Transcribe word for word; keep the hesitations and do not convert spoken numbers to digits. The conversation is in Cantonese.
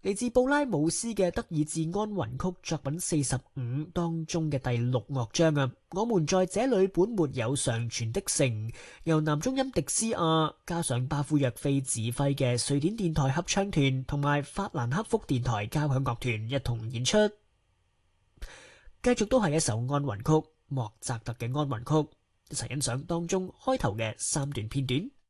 嚟自布拉姆斯嘅德意志安魂曲作品四十五當中嘅第六樂章啊，我們在這裏本沒有常存的城，由男中音迪斯亞加上巴夫若菲指揮嘅瑞典電台合唱團同埋法蘭克福電台交響樂團一同演出。繼續都係一首安魂曲，莫扎特嘅安魂曲，一齊欣賞當中開頭嘅三段片段。